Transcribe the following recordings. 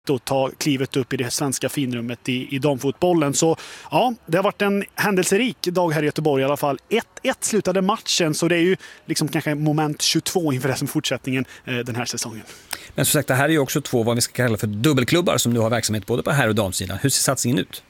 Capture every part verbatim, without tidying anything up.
och ta klivet upp i det svenska finrummet i, i damfotbollen. Så ja, det har varit en händelserik dag här i Göteborg i alla fall. ett ett slutade matchen, så det är ju liksom kanske moment tjugotvå inför resten fortsättningen eh, den här säsongen. Men som sagt, det här är ju också två vad vi ska kalla för dubbelklubbar som nu har verksamhet både på herr- och damsidan. Hur ser satsningen ut?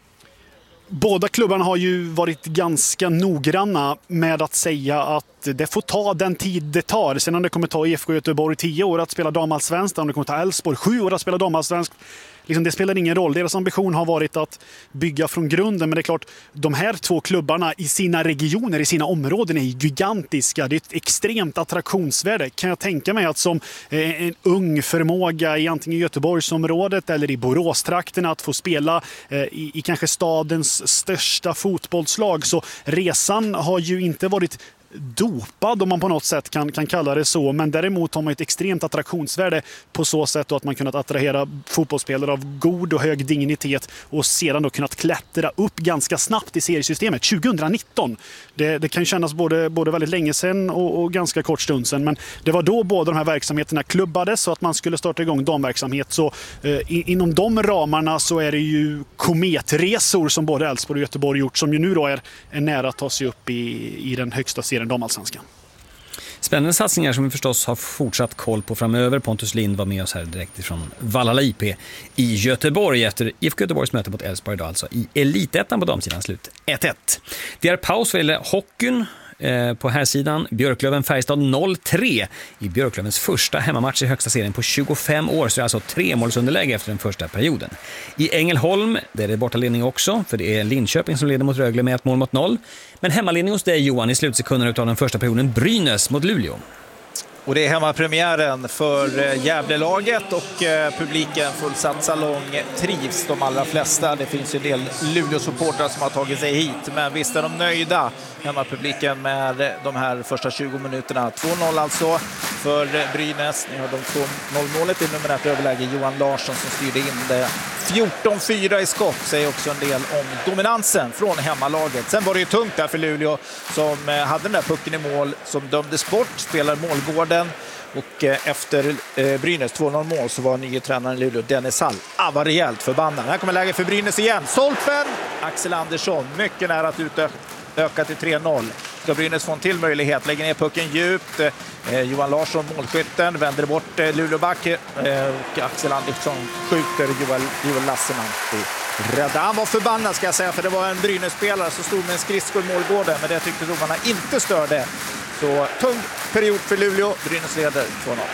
Båda klubbarna har ju varit ganska noggranna med att säga att det får ta den tid det tar. Sen om det kommer ta I F K Göteborg tio år att spela damallsvenskt, om det kommer ta Elfsborg sju år att spela damallsvenskt, liksom det spelar ingen roll. Deras ambition har varit att bygga från grunden, men det är klart, de här två klubbarna i sina regioner, i sina områden är gigantiska. Det är ett extremt attraktionsvärde. Kan jag tänka mig att som en ung förmåga i antingen Göteborgsområdet eller i Boråstrakterna att få spela i, i kanske stadens största fotbollslag, så resan har ju inte varit dopad om man på något sätt kan, kan kalla det så, men däremot har man ett extremt attraktionsvärde på så sätt att man kunnat attrahera fotbollsspelare av god och hög dignitet och sedan då kunnat klättra upp ganska snabbt i seriesystemet tjugonitton. Det, det kan ju kännas både, både väldigt länge sedan och, och ganska kort stund sedan, men det var då båda de här verksamheterna klubbades så att man skulle starta igång damverksamhet. Så eh, inom de ramarna så är det ju kometresor som både Elfsborg och Göteborg gjort, som ju nu då är, är nära att ta sig upp i, i den högsta serien damallsvenskan. Spännande satsningar som vi förstås har fortsatt koll på framöver. Pontus Lind var med oss här direkt från Vallala I P i Göteborg efter I F K Göteborgs möte mot Elfsborg idag, alltså i Elitettan på damsidan, slut ett ett. Det är paus vad gäller hockeyn. På här sidan Björklöven Färjestad noll tre i Björklövens första hemmamatch i högsta serien på tjugofem år, så det är alltså tre målsunderläge efter den första perioden. I Ängelholm, där är det bortaledning också, för det är Linköping som leder mot Rögle med ett mål mot noll. Men hemmaledning hos dig, Johan, i slutsekunderna utav den första perioden, Brynäs mot Luleå. Och det är hemmapremiären för Gävlelaget och publiken fullsatt salong trivs de allra flesta. Det finns ju en del Luleå-supportrar som har tagit sig hit, men visst är de nöjda, hemmapubliken, med de här första tjugo minuterna. två noll alltså för Brynäs. Ni har de två noll-målet i nummer ett överläge, Johan Larsson som styrde in det. fjorton fyra i skott säger också en del om dominansen från hemmalaget. Sen var det ju tungt där för Luleå som hade den där pucken i mål som dömdes bort, spelar målgården. Och efter Brynäs två noll mål så var nye tränaren i Luleå, Dennis Hall, ah, var rejält förbannad. Här kommer läge för Brynäs igen. Solpen, Axel Andersson, mycket nära att utöka till tre noll. Ska Brynäs få en till möjlighet, lägger ner pucken djupt. Eh, Johan Larsson, målskytten, vänder bort eh, Luleåback eh, och Axel Andersson skjuter Joel, Joel Lassinantti. Rädda. Han var förbannad, ska jag säga, för det var en Brynäs-spelare som stod med en skridsko i målgården, men det tyckte domarna inte störde. Så tung period för Luleå. Brynäs leder två noll.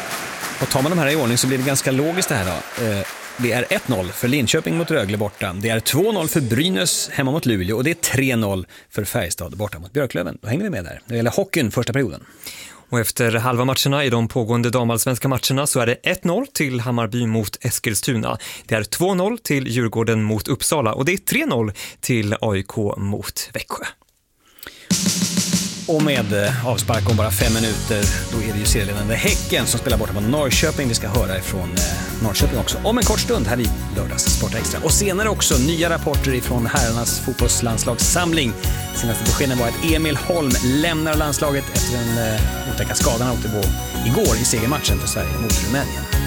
Och tar man de här i ordning så blir det ganska logiskt det här då. Eh, det är ett noll för Linköping mot Rögle borta. Det är två noll för Brynäs hemma mot Luleå. Och det är tre noll för Färjestad borta mot Björklöven. Då hänger vi med där. Det gäller hockeyn första perioden. Och efter halva matcherna i de pågående damallsvenska matcherna så är det ett noll till Hammarby mot Eskilstuna. Det är två noll till Djurgården mot Uppsala. Och det är tre noll till A I K mot Växjö. Och med avspark om bara fem minuter, då är det ju serieledande Häcken som spelar borta mot Norrköping. Vi ska höra ifrån Norrköping också om en kort stund här i lördags Sport Extra. Och senare också nya rapporter ifrån herrarnas fotbollslandslagssamling. Senaste beskeden var att Emil Holm lämnar landslaget efter en otäcka skadan han åkte på igår i segermatchen för Sverige mot Rumänien.